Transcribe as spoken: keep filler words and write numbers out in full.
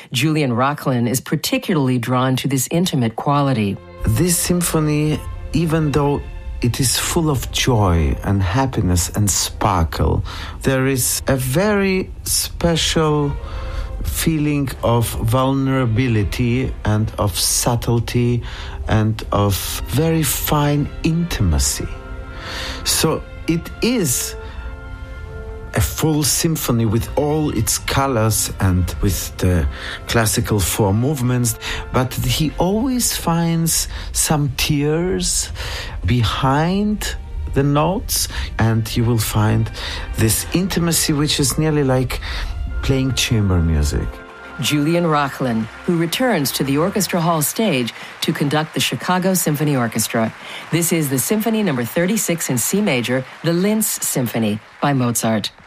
Julian Rochlin is particularly drawn to this intimate quality. This symphony, even though it is full of joy and happiness and sparkle, there is a very special feeling of vulnerability and of subtlety and of very fine intimacy. So it is a full symphony with all its colors and with the classical four movements, but he always finds some tears behind the notes, and you will find this intimacy which is nearly like playing chamber music. Julian Rochlin, who returns to the Orchestra Hall stage to conduct the Chicago Symphony Orchestra. This is the Symphony number thirty-six in C major, the Linz Symphony by Mozart.